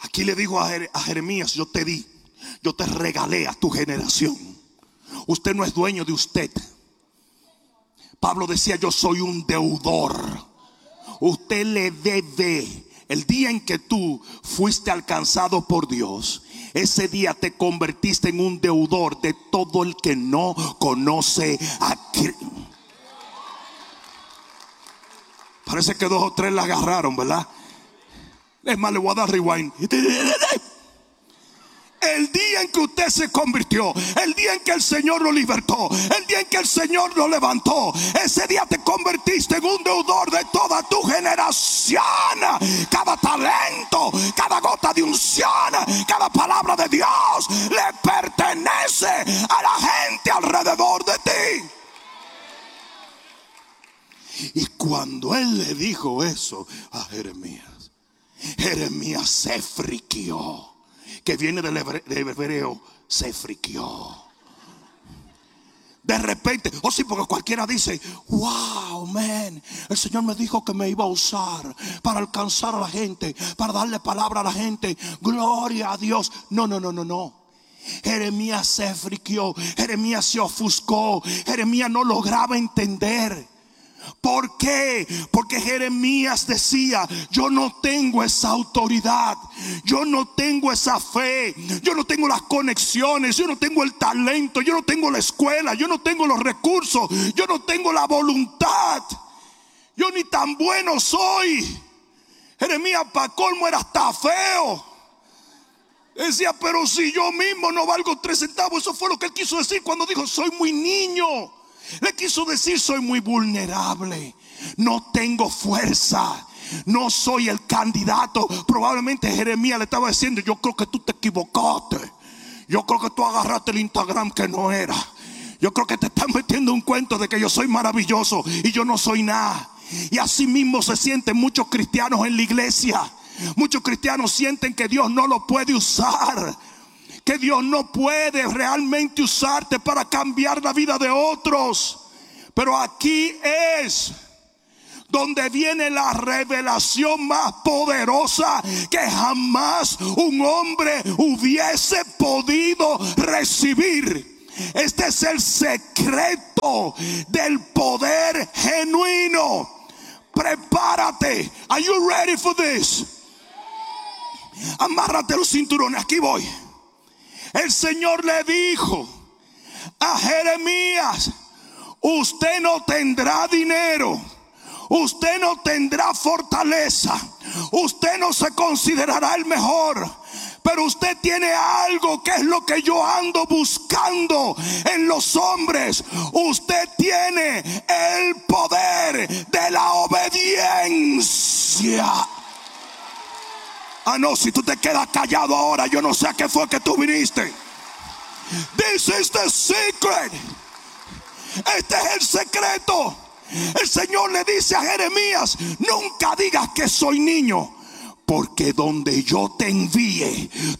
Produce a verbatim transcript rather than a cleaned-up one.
Aquí le digo a Jeremías: yo te di, yo te regalé a tu generación. Usted no es dueño de usted. Pablo decía: yo soy un deudor. Usted le debe. El día en que tú fuiste alcanzado por Dios, ese día te convertiste en un deudor de todo el que no conoce a Cristo. Parece que dos o tres la agarraron, ¿verdad? Es más, le voy a dar rewind. El día en que usted se convirtió, el día en que el Señor lo libertó, el día en que el Señor lo levantó, ese día te convertiste en un deudor de toda tu generación. Cada talento, cada gota de unción, cada palabra de Dios le pertenece a la gente alrededor de ti. Y cuando él le dijo eso a Jeremías, Jeremías se friquió. Que viene del hebreo, se friquió. De repente, oh sí, porque cualquiera dice: wow, man, el Señor me dijo que me iba a usar para alcanzar a la gente, para darle palabra a la gente. Gloria a Dios. No, no, no, no, no. Jeremías se friquió. Jeremías se ofuscó. Jeremías no lograba entender. ¿Por qué? Porque Jeremías decía: yo no tengo esa autoridad, yo no tengo esa fe, yo no tengo las conexiones, yo no tengo el talento, yo no tengo la escuela, yo no tengo los recursos, yo no tengo la voluntad, yo ni tan bueno soy. Jeremías, para colmo, era hasta feo. Decía: pero si yo mismo no valgo tres centavos. Eso fue lo que él quiso decir cuando dijo: soy muy niño. Le quiso decir: soy muy vulnerable, no tengo fuerza, no soy el candidato. Probablemente Jeremías le estaba diciendo: yo creo que tú te equivocaste, yo creo que tú agarraste el Instagram que no era, yo creo que te están metiendo un cuento de que yo soy maravilloso y yo no soy nada. Y así mismo se sienten muchos cristianos en la iglesia. Muchos cristianos sienten que Dios no lo puede usar, que Dios no puede realmente usarte para cambiar la vida de otros. Pero aquí es donde viene la revelación más poderosa que jamás un hombre hubiese podido recibir. Este es el secreto del poder genuino. Prepárate. Are you ready for this? Amárrate los cinturones. Aquí voy. El Señor le dijo a Jeremías: usted no tendrá dinero, usted no tendrá fortaleza, usted no se considerará el mejor, pero usted tiene algo que es lo que yo ando buscando en los hombres. Usted tiene el poder de la obediencia. Ah, no, si tú te quedas callado ahora, yo no sé a qué fue que tú viniste. This is the secret. Este es el secreto. El Señor le dice a Jeremías: nunca digas que soy niño, porque donde yo te envíe,